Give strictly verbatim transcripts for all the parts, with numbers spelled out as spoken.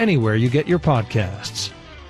anywhere you get your podcasts.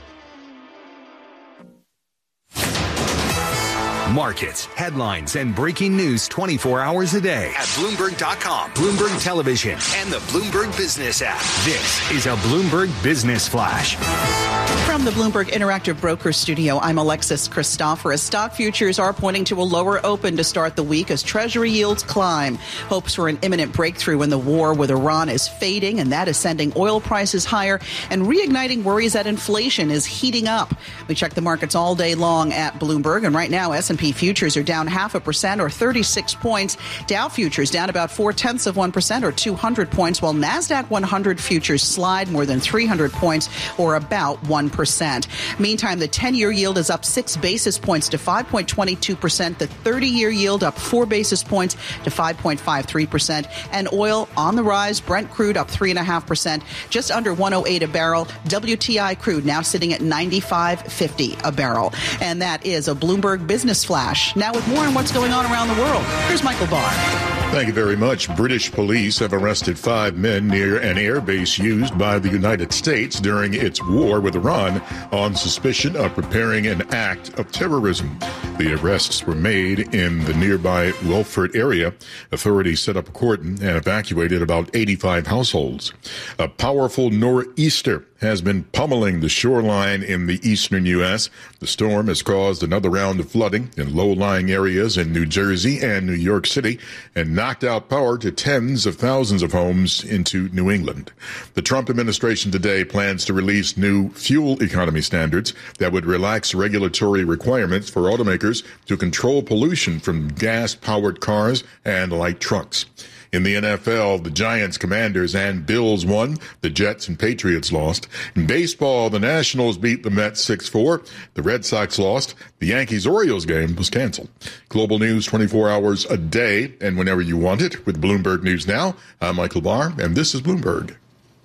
Markets, headlines, and breaking news twenty-four hours a day at Bloomberg dot com, Bloomberg Television, and the Bloomberg Business app. This is a Bloomberg Business Flash. From the Bloomberg Interactive Brokers Studio, I'm Alexis Christoforous. Stock futures are pointing to a lower open to start the week as Treasury yields climb. Hopes for an imminent breakthrough in the war with Iran is fading, and that is sending oil prices higher and reigniting worries that inflation is heating up. We check the markets all day long at Bloomberg, and right now S and P futures are down half a percent or thirty-six points. Dow futures down about four-tenths of one percent or two hundred points, while NASDAQ one hundred futures slide more than three hundred points or about one percent. Meantime, the ten-year yield is up six basis points to five point two two percent. The thirty-year yield up four basis points to five point five three percent. And oil on the rise. Brent crude up three point five percent, just under one oh eight a barrel. W T I crude now sitting at ninety-five fifty a barrel. And that is a Bloomberg Business Flash. Now with more on what's going on around the world, here's Michael Barr. Thank you very much. British police have arrested five men near an airbase used by the United States during its war with Iran on suspicion of preparing an act of terrorism. The arrests were made in the nearby Welford area. Authorities set up a cordon and evacuated about eighty-five households. A powerful nor'easter has been pummeling the shoreline in the eastern U S. The storm has caused another round of flooding in low-lying areas in New Jersey and New York City and knocked out power to tens of thousands of homes into New England. The Trump administration today plans to release new fuel economy standards that would relax regulatory requirements for automakers to control pollution from gas-powered cars and light trucks. In the N F L, the Giants, Commanders, and Bills won. The Jets and Patriots lost. In baseball, the Nationals beat the Mets six four. The Red Sox lost. The Yankees-Orioles game was canceled. Global news twenty-four hours a day and whenever you want it with Bloomberg News Now. I'm Michael Barr, and this is Bloomberg.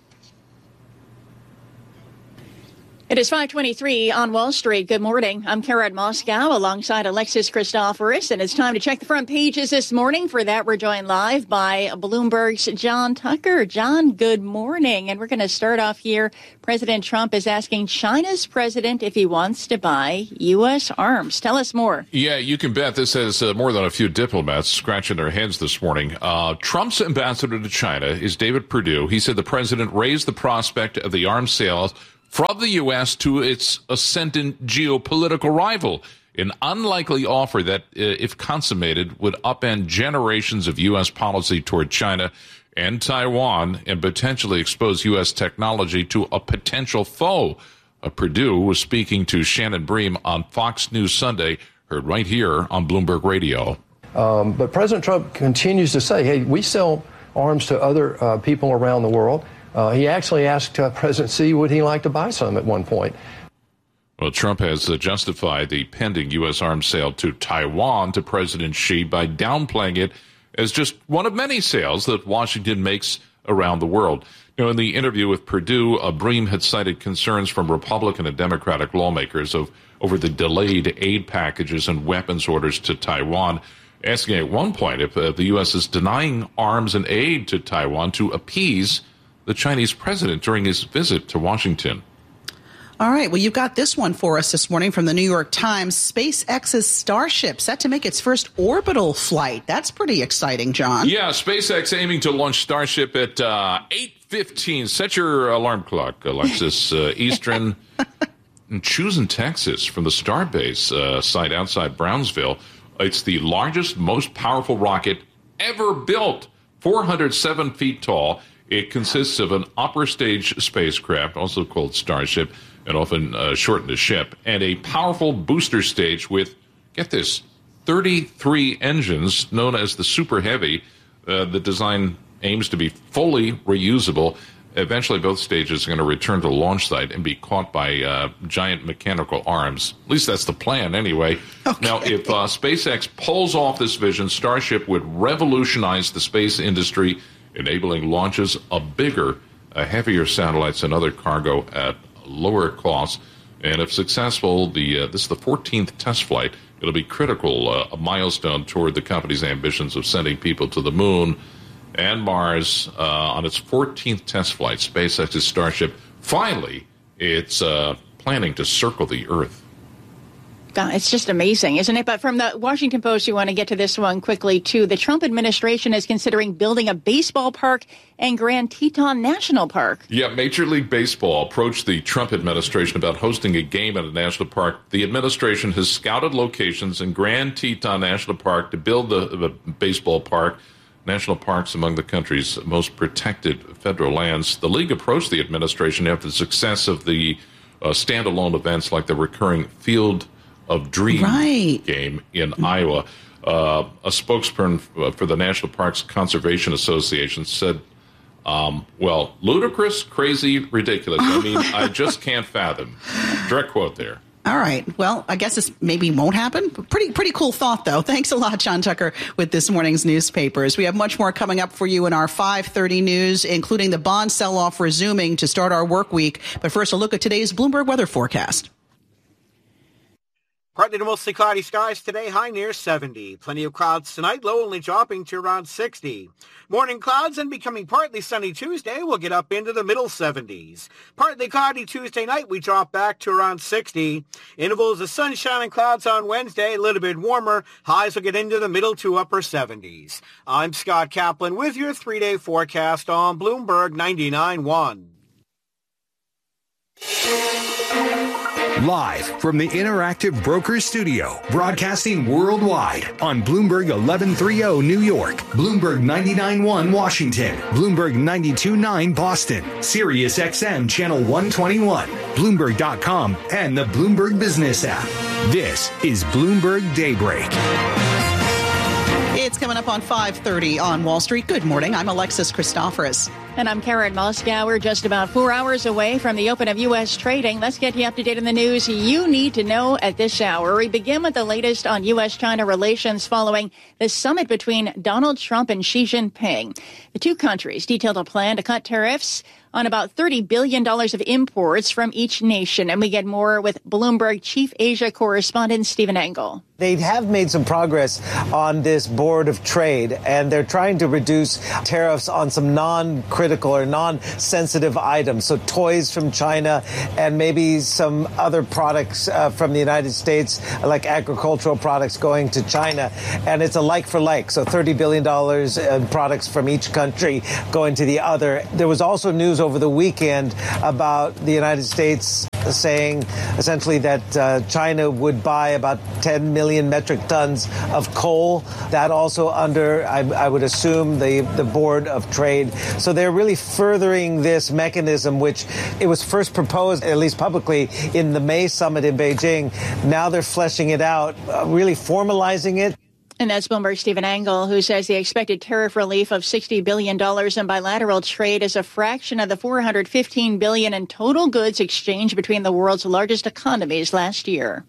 It is five twenty-three on Wall Street. Good morning. I'm Karen Moscow alongside Alexis Christoforous, and it's time to check the front pages this morning. For that, we're joined live by Bloomberg's John Tucker. John, good morning. And we're going to start off here. President Trump is asking China's president if he wants to buy U S arms. Tell us more. Yeah, you can bet this has uh, more than a few diplomats scratching their heads this morning. Uh, Trump's ambassador to China is David Perdue. He said the president raised the prospect of the arms sales from the U S to its ascendant geopolitical rival, an unlikely offer that, uh, if consummated, would upend generations of U S policy toward China and Taiwan and potentially expose U S technology to a potential foe. Uh, Perdue was speaking to Shannon Bream on Fox News Sunday, heard right here on Bloomberg Radio. Um, but President Trump continues to say, hey, we sell arms to other uh, people around the world. Uh, he actually asked uh, President Xi would he like to buy some at one point. Well, Trump has uh, justified the pending U S arms sale to Taiwan to President Xi by downplaying it as just one of many sales that Washington makes around the world. You know, in the interview with Perdue, uh, Bream had cited concerns from Republican and Democratic lawmakers of over the delayed aid packages and weapons orders to Taiwan, asking at one point if uh, the U S is denying arms and aid to Taiwan to appease the Chinese president during his visit to Washington. All right. Well, you've got this one for us this morning from the New York Times. SpaceX's Starship set to make its first orbital flight. That's pretty exciting, John. Yeah, SpaceX aiming to launch Starship at uh, eight fifteen. Set your alarm clock, Alexis. uh, Eastern and choosing Texas from the Starbase uh, site outside Brownsville. It's the largest, most powerful rocket ever built, four hundred seven feet tall. It consists of an upper stage spacecraft, also called Starship, and often uh, shortened to ship, and a powerful booster stage with, get this, thirty-three engines known as the Super Heavy. Uh, the design aims to be fully reusable. Eventually, both stages are going to return to the launch site and be caught by uh, giant mechanical arms. At least that's the plan, anyway. Okay. Now, if uh, SpaceX pulls off this vision, Starship would revolutionize the space industry, enabling launches of bigger, uh, heavier satellites and other cargo at lower costs. And if successful, the uh, this is the fourteenth test flight. It'll be critical, uh, a milestone toward the company's ambitions of sending people to the moon and Mars. Uh, on its fourteenth test flight, SpaceX's Starship finally, it's uh, planning to circle the Earth. God, it's just amazing, isn't it? But from the Washington Post, you want to get to this one quickly, too. The Trump administration is considering building a baseball park in Grand Teton National Park. Yeah, Major League Baseball approached the Trump administration about hosting a game at a national park. The administration has scouted locations in Grand Teton National Park to build the, the baseball park. National parks among the country's most protected federal lands. The league approached the administration after the success of the uh, standalone events like the recurring Field of Dreams right. game in Iowa. Uh, a spokesperson for the National Parks Conservation Association said, um, well, ludicrous, crazy, ridiculous. I mean, I just can't fathom. Direct quote there. All right. Well, I guess this maybe won't happen. Pretty pretty cool thought, though. Thanks a lot, John Tucker, with this morning's newspapers. We have much more coming up for you in our five thirty news, including the bond sell-off resuming to start our work week. But first, a look at today's Bloomberg weather forecast. Partly to mostly cloudy skies today, high near seventy. Plenty of clouds tonight, low only dropping to around sixty. Morning clouds and becoming partly sunny Tuesday, we'll get up into the middle seventies. Partly cloudy Tuesday night, we drop back to around sixty. Intervals of sunshine and clouds on Wednesday, a little bit warmer. Highs will get into the middle to upper seventies. I'm Scott Kaplan with your three-day forecast on Bloomberg ninety-nine point one. Live from the Interactive Brokers Studio, broadcasting worldwide on Bloomberg eleven thirty New York, Bloomberg ninety-nine point one Washington, Bloomberg ninety-two point nine Boston, Sirius X M Channel one twenty-one, Bloomberg dot com, and the Bloomberg Business app. This is Bloomberg Daybreak. It's coming up on five thirty on Wall Street. Good morning. I'm Alexis Christoforous. And I'm Karen Moskow. We're just about four hours away from the open of U S trading. Let's get you up to date on the news you need to know at this hour. We begin with the latest on U S China relations following the summit between Donald Trump and Xi Jinping. The two countries detailed a plan to cut tariffs on about thirty billion dollars of imports from each nation. And we get more with Bloomberg Chief Asia correspondent Stephen Engel. They have made some progress on this board of trade, and they're trying to reduce tariffs on some non-critical or non-sensitive items. So toys from China and maybe some other products uh, from the United States, like agricultural products going to China. And it's a like for like. So thirty billion dollars in products from each country going to the other. There was also news over the weekend about the United States saying essentially that uh, China would buy about ten million metric tons of coal. That also under, I, I would assume, the, the Board of Trade. So they're really furthering this mechanism, which it was first proposed, at least publicly, in the May summit in Beijing. Now they're fleshing it out, uh, really formalizing it. And that's Bloomberg's Stephen Engel, who says the expected tariff relief of sixty billion dollars in bilateral trade is a fraction of the four hundred fifteen billion dollars in total goods exchanged between the world's largest economies last year.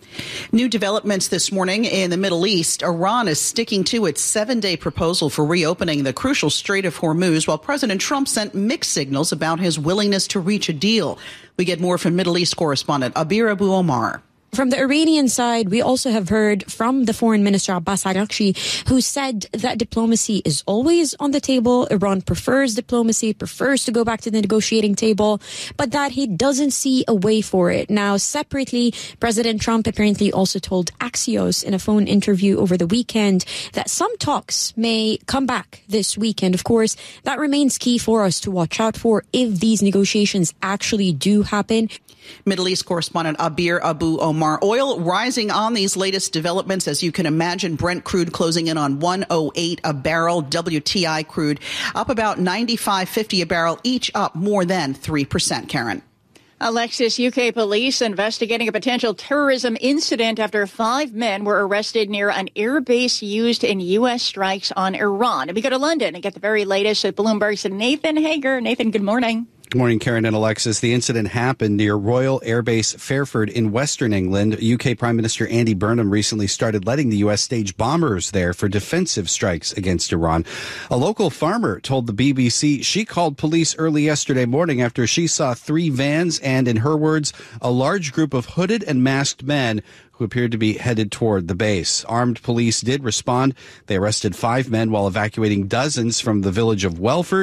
New developments this morning in the Middle East. Iran is sticking to its seven-day proposal for reopening the crucial Strait of Hormuz, while President Trump sent mixed signals about his willingness to reach a deal. We get more from Middle East correspondent Abir Abu Omar. From the Iranian side, we also have heard from the Foreign Minister Abbas Araghchi, who said that diplomacy is always on the table. Iran prefers diplomacy, prefers to go back to the negotiating table, but that he doesn't see a way for it. Now, separately, President Trump apparently also told Axios in a phone interview over the weekend that some talks may come back this weekend. Of course, that remains key for us to watch out for if these negotiations actually do happen. Middle East correspondent Abir Abu Omar. Oil rising on these latest developments. As you can imagine, Brent crude closing in on one oh eight a barrel. W T I crude up about ninety-five fifty a barrel, each up more than three percent. Karen. Alexis, U K police investigating a potential terrorism incident after five men were arrested near an airbase used in U S strikes on Iran. And we go to London and get the very latest at Bloomberg's Nathan Hager. Nathan, good morning. Good morning, Karen and Alexis. The incident happened near Royal Air Base Fairford in Western England. U K Prime Minister Andy Burnham recently started letting the U S stage bombers there for defensive strikes against Iran. A local farmer told the B B C she called police early yesterday morning after she saw three vans and, in her words, a large group of hooded and masked men who appeared to be headed toward the base. Armed police did respond. They arrested five men while evacuating dozens from the village of Welford.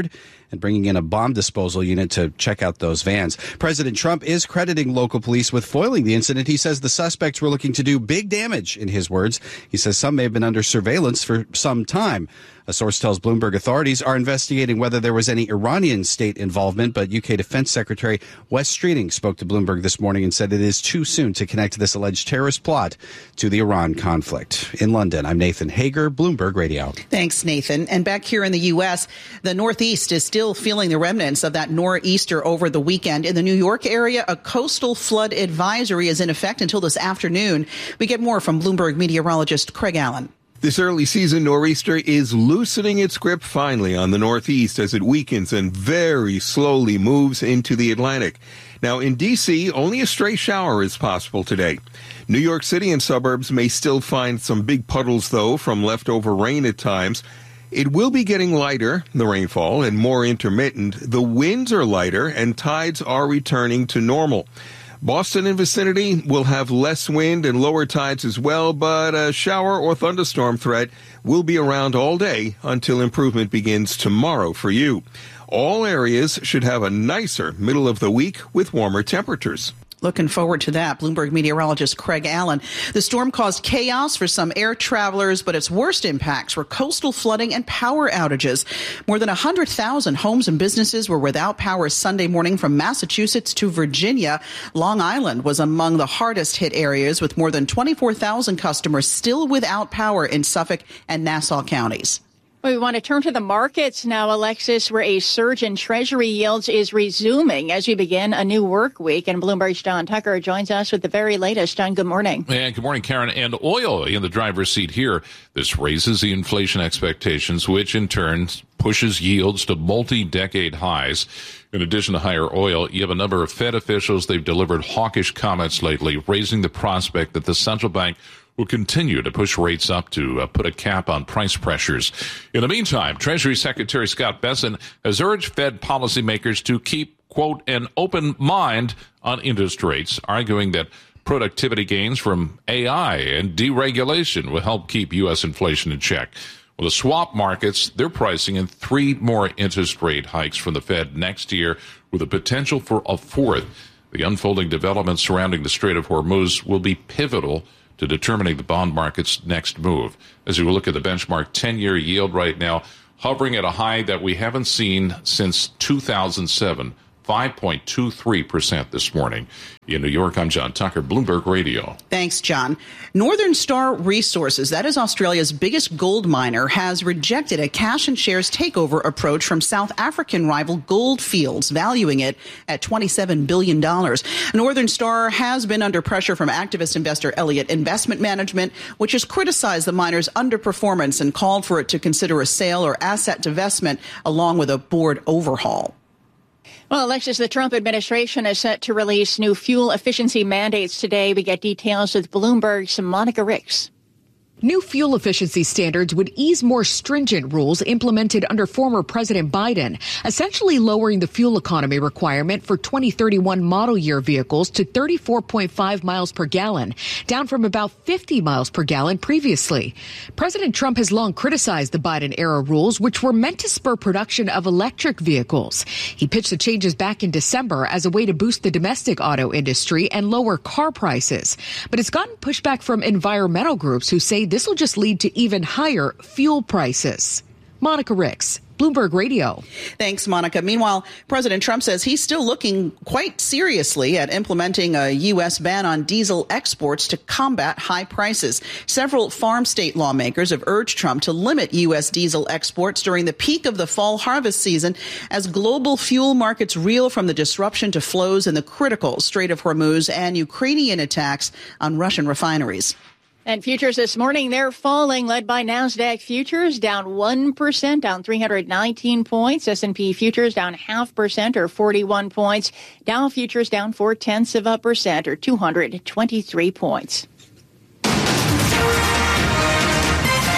and bringing in a bomb disposal unit to check out those vans. President Trump is crediting local police with foiling the incident. He says the suspects were looking to do big damage, in his words. He says some may have been under surveillance for some time. A source tells Bloomberg authorities are investigating whether there was any Iranian state involvement, but U K Defense Secretary Wes Streeting spoke to Bloomberg this morning and said it is too soon to connect this alleged terrorist plot to the Iran conflict. In London, I'm Nathan Hager, Bloomberg Radio. Thanks, Nathan. And back here in the U S, the Northeast is still feeling the remnants of that nor'easter over the weekend. In the New York area, a coastal flood advisory is in effect until this afternoon. We get more from Bloomberg meteorologist Craig Allen. This early season nor'easter is loosening its grip finally on the Northeast as it weakens and very slowly moves into the Atlantic. Now, in D C, only a stray shower is possible today. New York City and suburbs may still find some big puddles, though, from leftover rain at times. It will be getting lighter, the rainfall, and more intermittent. The winds are lighter and tides are returning to normal. Boston and vicinity will have less wind and lower tides as well, but a shower or thunderstorm threat will be around all day until improvement begins tomorrow for you. All areas should have a nicer middle of the week with warmer temperatures. Looking forward to that. Bloomberg meteorologist Craig Allen. The storm caused chaos for some air travelers, but its worst impacts were coastal flooding and power outages. More than one hundred thousand homes and businesses were without power Sunday morning from Massachusetts to Virginia. Long Island was among the hardest hit areas, with more than twenty-four thousand customers still without power in Suffolk and Nassau counties. We want to turn to the markets now, Alexis, where a surge in Treasury yields is resuming as we begin a new work week. And Bloomberg's John Tucker joins us with the very latest. John, good morning. And good morning, Karen. And oil in the driver's seat here. This raises the inflation expectations, which in turn pushes yields to multi-decade highs. In addition to higher oil, you have a number of Fed officials. They've delivered hawkish comments lately, raising the prospect that the central bank will continue to push rates up to uh, put a cap on price pressures. In the meantime, Treasury Secretary Scott Bessent has urged Fed policymakers to keep, quote, an open mind on interest rates, arguing that productivity gains from A I and deregulation will help keep U S inflation in check. Well, the swap markets, they're pricing in three more interest rate hikes from the Fed next year, with a potential for a fourth. The unfolding developments surrounding the Strait of Hormuz will be pivotal to determining the bond market's next move. As we look at the benchmark ten-year yield right now, hovering at a high that we haven't seen since two thousand seven, five point two three percent this morning. In New York, I'm John Tucker, Bloomberg Radio. Thanks, John. Northern Star Resources, that is Australia's biggest gold miner, has rejected a cash and shares takeover approach from South African rival Gold Fields, valuing it at twenty-seven billion dollars. Northern Star has been under pressure from activist investor Elliott Investment Management, which has criticized the miner's underperformance and called for it to consider a sale or asset divestment along with a board overhaul. Well, Alexis, the Trump administration is set to release new fuel efficiency mandates today. We get details with Bloomberg's Monica Ricks. New fuel efficiency standards would ease more stringent rules implemented under former President Biden, essentially lowering the fuel economy requirement for twenty thirty-one model year vehicles to thirty-four point five miles per gallon, down from about fifty miles per gallon previously. President Trump has long criticized the Biden-era rules, which were meant to spur production of electric vehicles. He pitched the changes back in December as a way to boost the domestic auto industry and lower car prices. But it's gotten pushback from environmental groups who say this will just lead to even higher fuel prices. Monica Ricks, Bloomberg Radio. Thanks, Monica. Meanwhile, President Trump says he's still looking quite seriously at implementing a U S ban on diesel exports to combat high prices. Several farm state lawmakers have urged Trump to limit U S diesel exports during the peak of the fall harvest season as global fuel markets reel from the disruption to flows in the critical Strait of Hormuz and Ukrainian attacks on Russian refineries. And futures this morning, they're falling, led by NASDAQ futures down one percent, down three hundred nineteen points. S and P futures down half percent or forty-one points. Dow futures down four tenths of a percent or two hundred twenty-three points.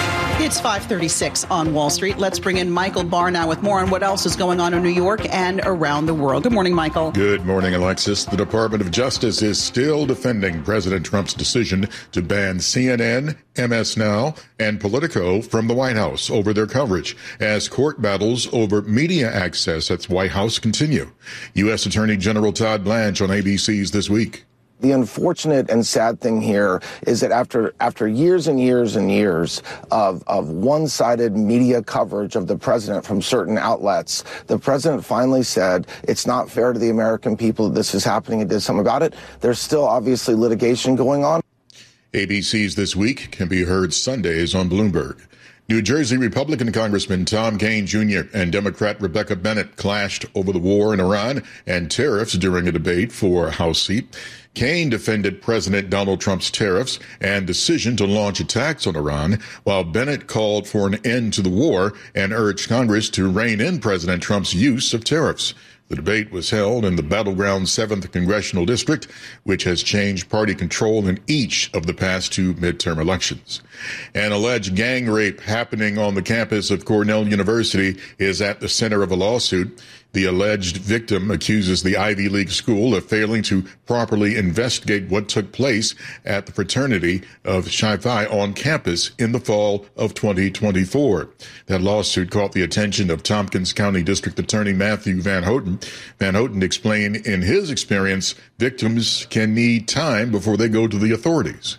It's five thirty-six on Wall Street. Let's bring in Michael Barr now with more on what else is going on in New York and around the world. Good morning, Michael. Good morning, Alexis. The Department of Justice is still defending President Trump's decision to ban C N N, M S Now, and Politico from the White House over their coverage as court battles over media access at the White House continue. U S. Attorney General Todd Blanche on A B C's This Week. The unfortunate and sad thing here is that after after years and years and years of, of one-sided media coverage of the president from certain outlets, the president finally said it's not fair to the American people that this is happening and did something about it. There's still obviously litigation going on. A B C's This Week can be heard Sundays on Bloomberg. New Jersey Republican Congressman Tom Kean Junior and Democrat Rebecca Bennett clashed over the war in Iran and tariffs during a debate for a House seat. Kean defended President Donald Trump's tariffs and decision to launch attacks on Iran, while Bennett called for an end to the war and urged Congress to rein in President Trump's use of tariffs. The debate was held in the battleground seventh Congressional District, which has changed party control in each of the past two midterm elections. An alleged gang rape happening on the campus of Cornell University is at the center of a lawsuit. The alleged victim accuses the Ivy League school of failing to properly investigate what took place at the fraternity of Chi Phi on campus in the fall of twenty twenty-four. That lawsuit caught the attention of Tompkins County District Attorney Matthew Van Houten. Van Houten explained in his experience, victims can need time before they go to the authorities.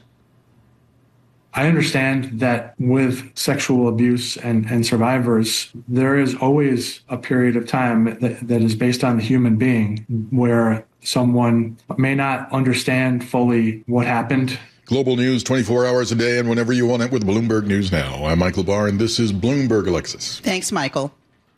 I understand that with sexual abuse and, and survivors, there is always a period of time that, that is based on the human being where someone may not understand fully what happened. Global news twenty-four hours a day and whenever you want it with Bloomberg News Now. I'm Michael Barr, and this is Bloomberg Alexis. Thanks, Michael.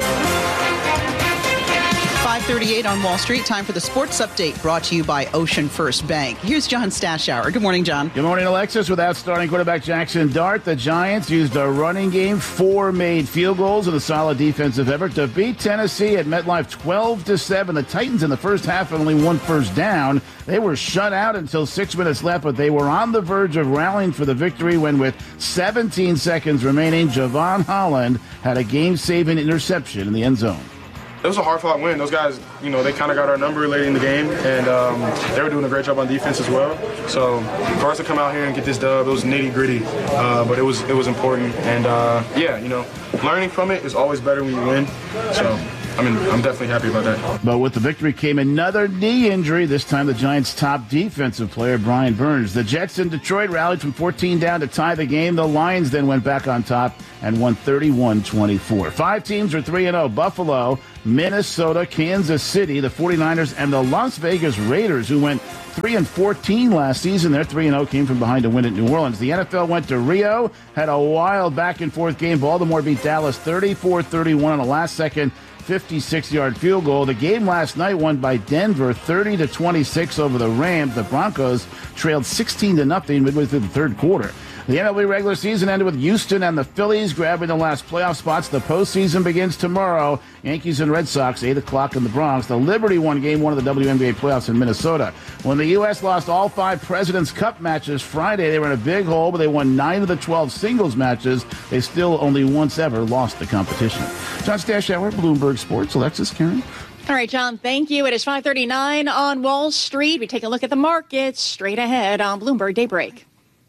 five thirty-eight on Wall Street. Time for the sports update brought to you by Ocean First Bank. Here's John Stashower. Good morning, John. Good morning, Alexis. Without starting quarterback Jackson Dart, the Giants used a running game, four made field goals, and a solid defensive effort to beat Tennessee at MetLife twelve to seven. The Titans in the first half had only one first down. They were shut out until six minutes left, but they were on the verge of rallying for the victory when, with seventeen seconds remaining, Javon Holland had a game-saving interception in the end zone. It was a hard-fought win. Those guys, you know, they kind of got our number late in the game, and um, they were doing a great job on defense as well. So for us to come out here and get this dub, it was nitty-gritty, uh, but it was it was important. And, uh, yeah, you know, learning from it is always better when you win. So, I mean, I'm definitely happy about that. But with the victory came another knee injury, this time the Giants' top defensive player, Brian Burns. The Jets in Detroit rallied from fourteen down to tie the game. The Lions then went back on top and won thirty-one twenty-four. Five teams are three and oh. Buffalo, Minnesota, Kansas City, the 49ers, and the Las Vegas Raiders, who went three and fourteen last season. Their three and oh came from behind to win at New Orleans. The N F L went to Rio, had a wild back-and-forth game. Baltimore beat Dallas thirty-four thirty-one on a last-second fifty-six-yard field goal. The game last night won by Denver thirty to twenty-six over the Rams. The Broncos trailed sixteen to nothing midway through the third quarter. The N L B regular season ended with Houston and the Phillies grabbing the last playoff spots. The postseason begins tomorrow. Yankees and Red Sox, eight o'clock in the Bronx. The Liberty won game one of the W N B A playoffs in Minnesota. When the U S lost all five President's Cup matches Friday, they were in a big hole, but they won nine of the twelve singles matches. They still only once ever lost the competition. John Stashower, Bloomberg Sports. Alexis, Karen. All right, John, thank you. It is five thirty-nine on Wall Street. We take a look at the markets straight ahead on Bloomberg Daybreak.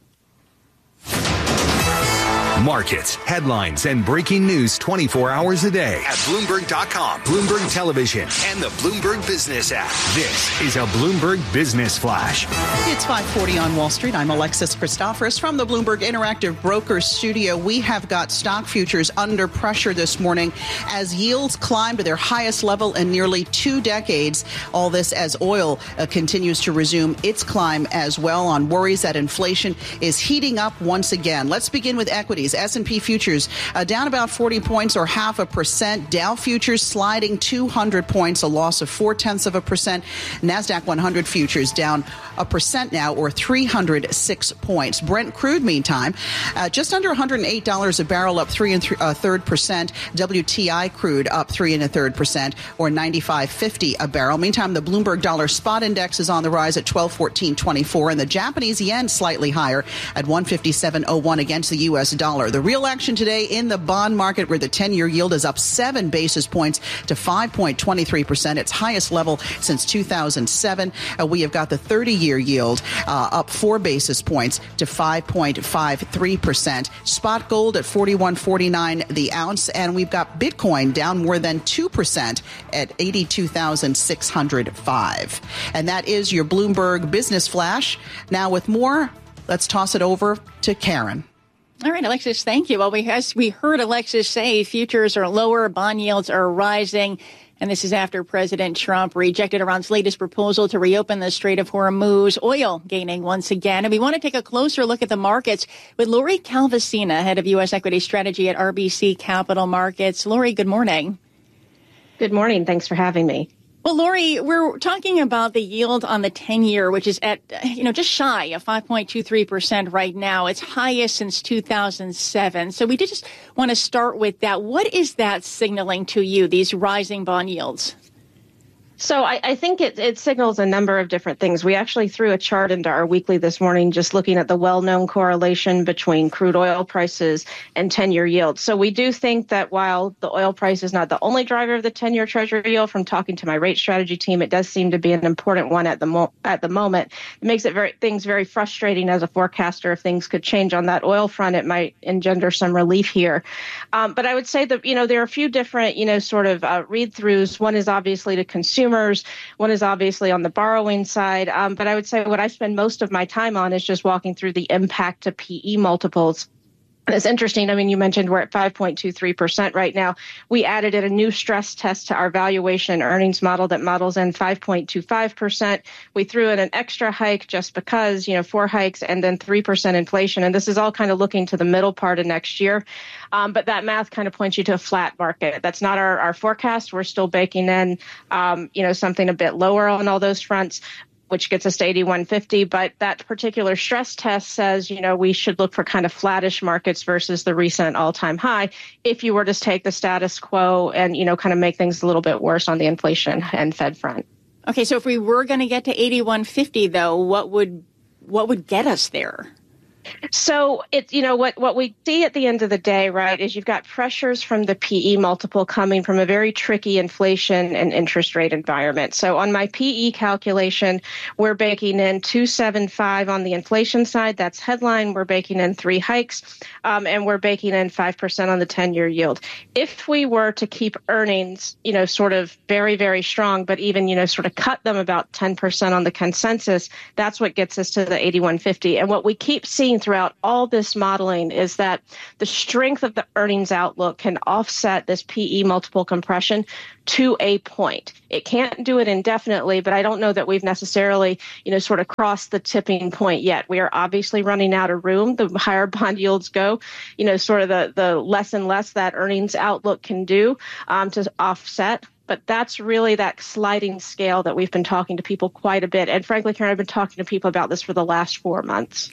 Markets, headlines, and breaking news twenty-four hours a day at Bloomberg dot com, Bloomberg Television, and the Bloomberg Business app. This is a Bloomberg Business Flash. It's five forty on Wall Street. I'm Alexis Christoforous from the Bloomberg Interactive Brokers Studio. We have got stock futures under pressure this morning as yields climb to their highest level in nearly two decades. All this as oil uh, continues to resume its climb as well on worries that inflation is heating up once again. Let's begin with equities. S and P futures uh, down about forty points or half a percent. Dow futures sliding two hundred points, a loss of four tenths of a percent. NASDAQ one hundred futures down a percent now or three hundred six points. Brent crude, meantime, uh, just under one hundred eight dollars a barrel, up three and th- a third percent. W T I crude up three and a third percent or ninety-five fifty a barrel. Meantime, the Bloomberg Dollar Spot Index is on the rise at twelve fourteen twenty-four, and the Japanese yen slightly higher at one fifty-seven oh one against the U S dollar. dollar. The real action today in the bond market, where the ten-year yield is up seven basis points to five point two three percent, its highest level since two thousand seven. Uh, we have got the thirty-year yield uh, up four basis points to five point five three percent. Spot gold at forty-one forty-nine the ounce, and we've got Bitcoin down more than two percent at eighty-two thousand six hundred five. And that is your Bloomberg Business Flash. Now with more, let's toss it over to Karen. All right, Alexis, thank you. Well, we, as we heard Alexis say, futures are lower, bond yields are rising. And this is after President Trump rejected Iran's latest proposal to reopen the Strait of Hormuz. Oil gaining once again. And we want to take a closer look at the markets with Lori Calvasina, head of U S equity strategy at R B C Capital Markets. Lori, good morning. Good morning. Thanks for having me. Well, Lori, we're talking about the yield on the ten-year, which is at, you know, just shy of five point two three percent right now. It's highest since two thousand seven. So we did just want to start with that. What is that signaling to you, these rising bond yields? So I, I think it, it signals a number of different things. We actually threw a chart into our weekly this morning just looking at the well-known correlation between crude oil prices and ten-year yield. So we do think that while the oil price is not the only driver of the ten-year Treasury yield, from talking to my rate strategy team, it does seem to be an important one at the mo- at the moment. It makes it very things very frustrating as a forecaster. If things could change on that oil front, it might engender some relief here. Um, but I would say that, you know, there are a few different, you know, sort of uh, read-throughs. One is obviously to consumers. One is obviously on the borrowing side. Um, but I would say what I spend most of my time on is just walking through the impact to P E multiples. It's interesting. I mean, you mentioned we're at five point two three percent right now. We added in a new stress test to our valuation earnings model that models in five point two five percent. We threw in an extra hike just because, you know, four hikes and then three percent inflation. And this is all kind of looking to the middle part of next year. Um, but that math kind of points you to a flat market. That's not our, our forecast. We're still baking in, um, you know, something a bit lower on all those fronts, which gets us to eighty-one fifty. But that particular stress test says, you know, we should look for kind of flattish markets versus the recent all-time high if you were to take the status quo and, you know, kind of make things a little bit worse on the inflation and Fed front. Okay, so if we were going to get to eighty-one fifty, though, what would what would get us there? So it's, you know, what, what we see at the end of the day, right, is you've got pressures from the P E multiple coming from a very tricky inflation and interest rate environment. So on my P E calculation, we're baking in two seventy-five on the inflation side. That's headline. We're baking in three hikes, um, and we're baking in five percent on the ten-year yield. If we were to keep earnings, you know, sort of very, very strong, but even, you know, sort of cut them about ten percent on the consensus, that's what gets us to the eighty-one fifty. And what we keep seeing throughout all this modeling is that the strength of the earnings outlook can offset this P E multiple compression to a point. It can't do it indefinitely, but I don't know that we've necessarily, you know, sort of crossed the tipping point yet. We are obviously running out of room. The higher bond yields go, you know, sort of the, the less and less that earnings outlook can do um, to offset. But that's really that sliding scale that we've been talking to people quite a bit. And frankly, Karen, I've been talking to people about this for the last four months.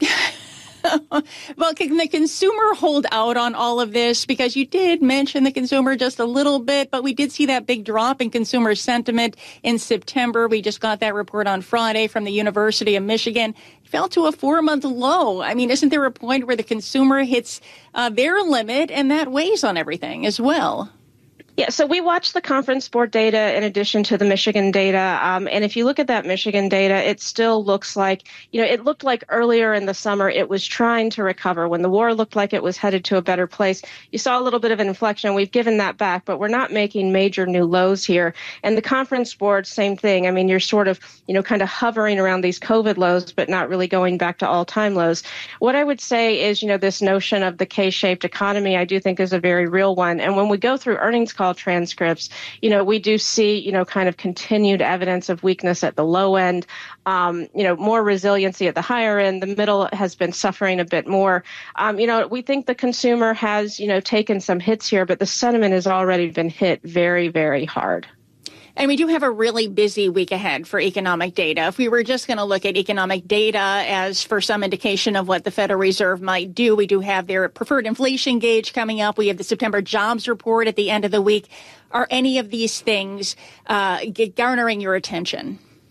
Well, can the consumer hold out on all of this? Because you did mention the consumer just a little bit, but we did see that big drop in consumer sentiment in September. We just got that report on Friday from the University of Michigan. It fell to a four-month low. I mean, isn't there a point where the consumer hits uh, their limit and that weighs on everything as well? Yeah, so we watched the conference board data in addition to the Michigan data. Um, and if you look at that Michigan data, it still looks like, you know, it looked like earlier in the summer it was trying to recover. When the war looked like it was headed to a better place, you saw a little bit of an inflection. We've given that back, but we're not making major new lows here. And the conference board, same thing. I mean, you're sort of, you know, kind of hovering around these COVID lows, but not really going back to all-time lows. What I would say is, you know, this notion of the K-shaped economy, I do think is a very real one. And when we go through earnings call transcripts, you know, we do see, you know, kind of continued evidence of weakness at the low end, um, you know, more resiliency at the higher end. The middle has been suffering a bit more. Um, you know, we think the consumer has, you know, taken some hits here, but the sentiment has already been hit very, very hard. And we do have a really busy week ahead for economic data. If we were just going to look at economic data as for some indication of what the Federal Reserve might do, we do have their preferred inflation gauge coming up. We have the September jobs report at the end of the week. Are any of these things uh, garnering your attention?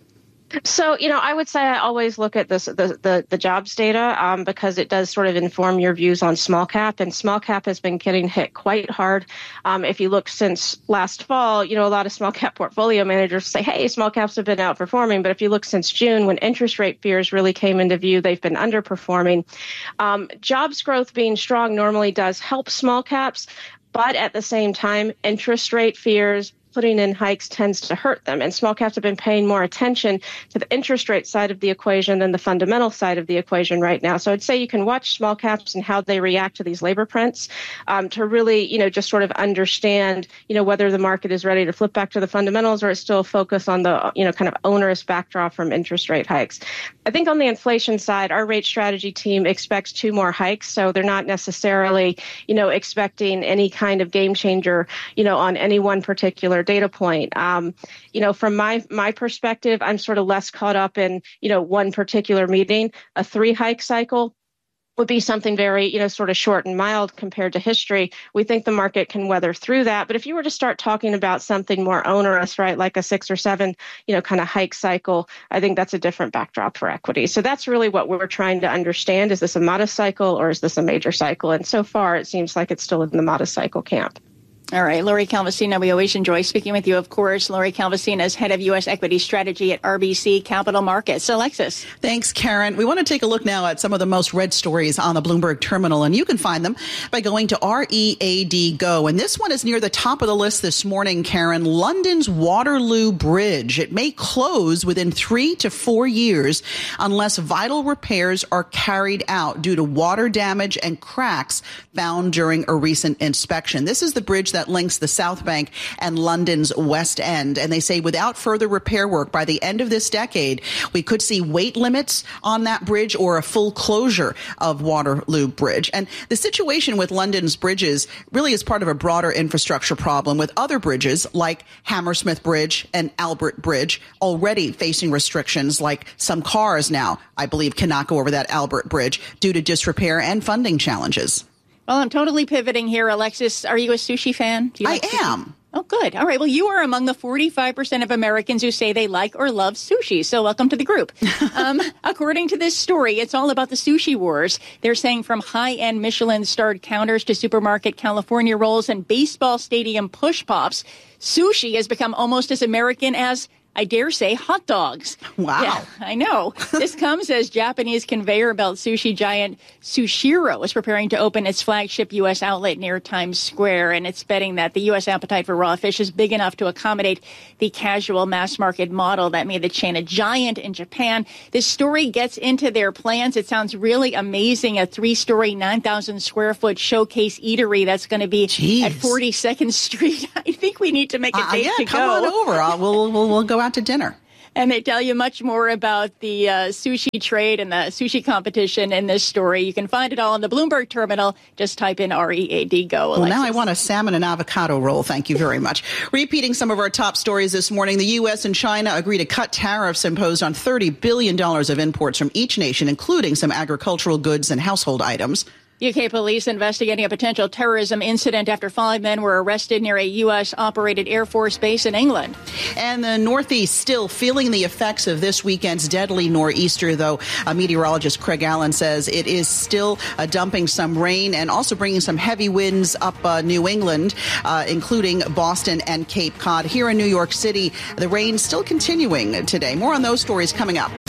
So, you know, I would say I always look at this, the, the, the jobs data um, because it does sort of inform your views on small cap. And small cap has been getting hit quite hard. Um, if you look since last fall, you know, a lot of small cap portfolio managers say, hey, small caps have been outperforming. But if you look since June, when interest rate fears really came into view, they've been underperforming. Um, jobs growth being strong normally does help small caps. But at the same time, interest rate fears, putting in hikes tends to hurt them. And small caps have been paying more attention to the interest rate side of the equation than the fundamental side of the equation right now. So I'd say you can watch small caps and how they react to these labor prints um, to really, you know, just sort of understand, you know, whether the market is ready to flip back to the fundamentals or it's still focused on the, you know, kind of onerous backdrop from interest rate hikes. I think on the inflation side, our rate strategy team expects two more hikes. So they're not necessarily, you know, expecting any kind of game changer, you know, on any one particular data point. Um, you know, from my my perspective, I'm sort of less caught up in, you know, one particular meeting. A three hike cycle would be something very, you know, sort of short and mild compared to history. We think the market can weather through that. But if you were to start talking about something more onerous, right, like a six or seven, you know, kind of hike cycle, I think that's a different backdrop for equity. So that's really what we're trying to understand. Is this a modest cycle or is this a major cycle? And so far, it seems like it's still in the modest cycle camp. All right, Lori Calvasina, we always enjoy speaking with you, of course. Lori Calvasina is head of U S equity strategy at R B C Capital Markets. Alexis. Thanks, Karen. We want to take a look now at some of the most read stories on the Bloomberg terminal, and you can find them by going to R E A D Go. And this one is near the top of the list this morning, Karen. London's Waterloo Bridge. It may close within three to four years unless vital repairs are carried out due to water damage and cracks found during a recent inspection. This is the bridge that links the South Bank and London's West End. And they say without further repair work by the end of this decade, we could see weight limits on that bridge or a full closure of Waterloo Bridge. And the situation with London's bridges really is part of a broader infrastructure problem with other bridges like Hammersmith Bridge and Albert Bridge already facing restrictions, like some cars now, I believe, cannot go over that Albert Bridge due to disrepair and funding challenges. Well, I'm totally pivoting here. Alexis, are you a sushi fan? Do you I like sushi? am. Oh, good. All right. Well, you are among the forty-five percent of Americans who say they like or love sushi. So welcome to the group. um, according to this story, it's all about the sushi wars. They're saying from high-end Michelin-starred counters to supermarket California rolls and baseball stadium push pops, sushi has become almost as American as, I dare say, hot dogs. Wow. Yeah, I know. This comes as Japanese conveyor belt sushi giant Sushiro is preparing to open its flagship U S outlet near Times Square, and it's betting that the U S appetite for raw fish is big enough to accommodate the casual mass market model that made the chain a giant in Japan. This story gets into their plans. It sounds really amazing. A three-story, nine thousand square foot showcase eatery that's going to be Jeez. At forty-second Street. I think we need to make a date uh, yeah, to come go. on over. I'll, we'll, we'll, we'll go out to dinner. And they tell you much more about the uh, sushi trade and the sushi competition in this story. You can find it all on the Bloomberg terminal. Just type in R E A D Go. Well, now I want a salmon and avocado roll. Thank you very much. Repeating some of our top stories this morning, the U S and China agree to cut tariffs imposed on thirty billion dollars of imports from each nation, including some agricultural goods and household items. U K police investigating a potential terrorism incident after five men were arrested near a U S-operated Air Force base in England. And the Northeast still feeling the effects of this weekend's deadly nor'easter, though uh, meteorologist Craig Allen says it is still uh, dumping some rain and also bringing some heavy winds up uh, New England, uh, including Boston and Cape Cod. Here in New York City, the rain still continuing today. More on those stories coming up.